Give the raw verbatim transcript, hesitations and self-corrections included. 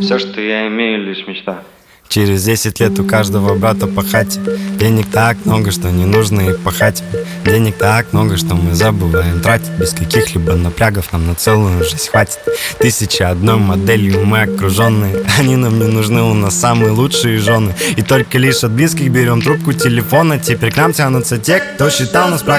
Все, что я имею, лишь мечта. Через десять лет у каждого брата по хате. Денег так много, что не нужно и пахать. Денег так много, что мы забываем тратить. Без каких-либо напрягов нам на целую жизнь хватит. Тысяча одной моделью мы окруженные. Они нам не нужны, у нас самые лучшие жены. И только лишь от близких берем трубку телефона. Теперь к нам тянутся те, кто считал нас практикой.